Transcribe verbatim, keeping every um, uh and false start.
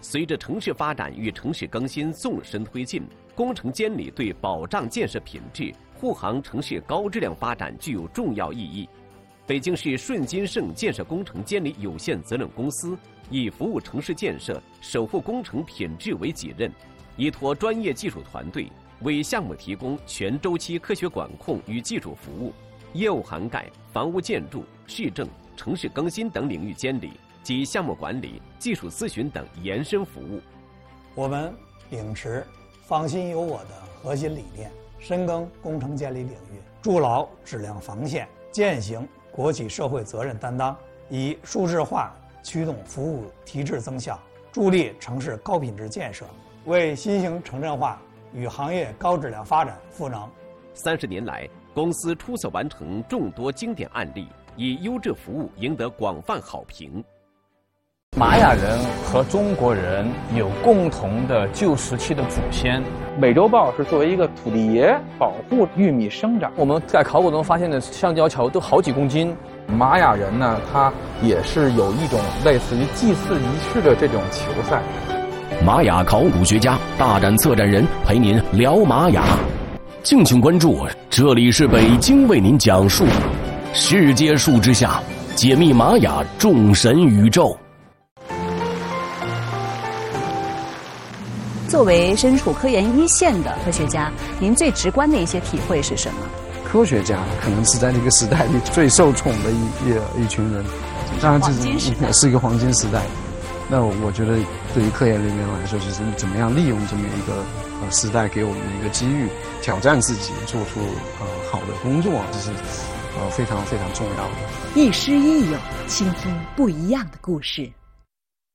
随着城市发展与城市更新纵深推进，工程监理对保障建设品质、护航城市高质量发展具有重要意义。北京市顺金盛建设工程监理有限责任公司以服务城市建设、守护工程品质为己任，依托专业技术团队，为项目提供全周期科学管控与技术服务，业务涵盖房屋建筑、市政、城市更新等领域监理及项目管理、技术咨询等延伸服务。 我们秉持放心有我的核心理念，深耕工程监理领域，筑牢质量防线，践行国企社会责任担当，以数字化驱动服务提质增效，助力城市高品质建设，为新型城镇化与行业高质量发展赋能。 三十年来，公司出色完成众多经典案例，以优质服务赢得广泛好评。 玛雅人和中国人有共同的旧石器的祖先。 美洲豹是作为一个土地爷保护玉米生长。 我们在考古中发现的橡胶桥都好几公斤。 玛雅人呢，他也是有一种类似于祭祀仪式的这种球赛。 玛雅考古学家、大展策展人陪您聊玛雅，敬请关注，这里是北京为您讲述世界树之下，解密玛雅众神宇宙。 作为身处科研一线的科学家，您最直观的一些体会是什么？ 科学家可能是在那个时代里最受宠的一一一群人，当然这是是一个黄金时代。那我觉得对于科研人员来说，就是怎么样利用这么一个呃时代给我们的一个机遇，挑战自己，做出呃好的工作，这是呃非常非常重要的。 亦师亦友，倾听不一样的故事。